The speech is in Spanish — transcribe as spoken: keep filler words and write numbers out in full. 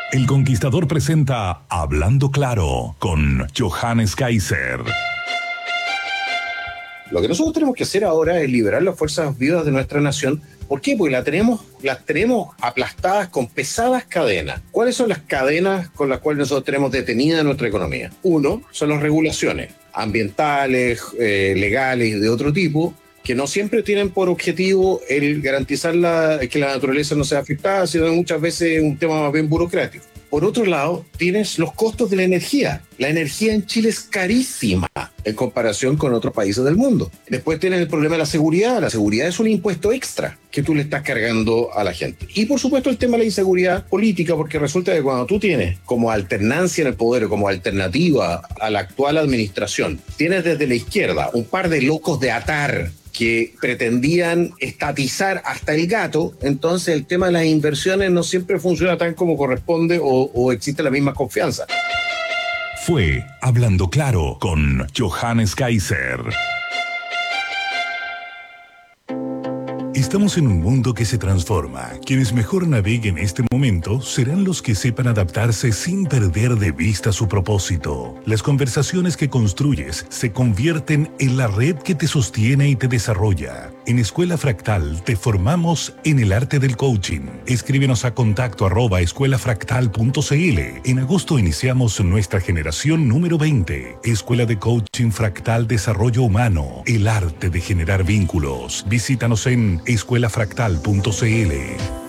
El Conquistador presenta Hablando Claro con Johannes Kaiser. Lo que nosotros tenemos que hacer ahora es liberar las fuerzas vivas de nuestra nación. ¿Por qué? Porque la tenemos, las tenemos aplastadas con pesadas cadenas. ¿Cuáles son las cadenas con las cuales nosotros tenemos detenida nuestra economía? Uno, son las regulaciones ambientales, eh, legales y de otro tipo, que no siempre tienen por objetivo el garantizar la, que la naturaleza no sea afectada, sino muchas veces un tema más bien burocrático. Por otro lado, tienes los costos de la energía. La energía en Chile es carísima en comparación con otros países del mundo. Después tienes el problema de la seguridad. La seguridad es un impuesto extra que tú le estás cargando a la gente. Y por supuesto el tema de la inseguridad política, porque resulta que cuando tú tienes como alternancia en el poder, como alternativa a la actual administración, tienes desde la izquierda un par de locos de atar que pretendían estatizar hasta el gato, entonces el tema de las inversiones no siempre funciona tan como corresponde o, o existe la misma confianza. Fue Hablando Claro con Johannes Kaiser. Estamos en un mundo que se transforma. Quienes mejor naveguen este momento serán los que sepan adaptarse sin perder de vista su propósito. Las conversaciones que construyes se convierten en la red que te sostiene y te desarrolla. En Escuela Fractal te formamos en el arte del coaching. Escríbenos a contacto arroba escuela fractal punto cl. En agosto iniciamos nuestra generación número veinte. Escuela de Coaching Fractal Desarrollo Humano. El arte de generar vínculos. Visítanos en escuela fractal punto cl.